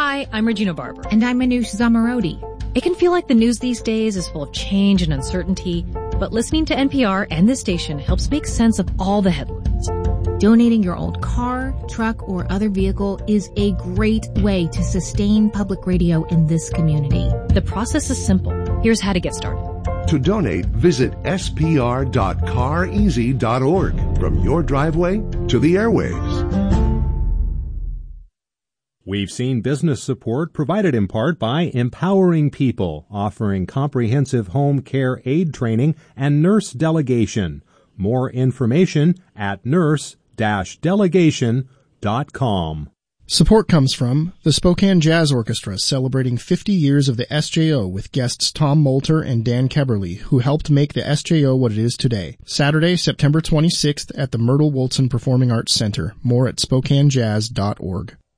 Hi, I'm Regina Barber. And I'm Manoush Zamarodi. It can feel like the news these days is full of change and uncertainty, but listening to NPR and this station helps make sense of all the headlines. Donating your old car, truck, or other vehicle is a great way to sustain public radio in this community. The process is simple. Here's how to get started. To donate, visit spr.careasy.org. From your driveway to the airwaves. We've seen business support provided in part by Empowering People, offering comprehensive home care aid training and nurse delegation. More information at nurse-delegation.com. Support comes from the Spokane Jazz Orchestra, celebrating 50 years of the SJO with guests Tom Moulter and Dan Keberly, who helped make the SJO what it is today. Saturday, September 26th at the Myrtle Woolson Performing Arts Center. More at SpokaneJazz.org.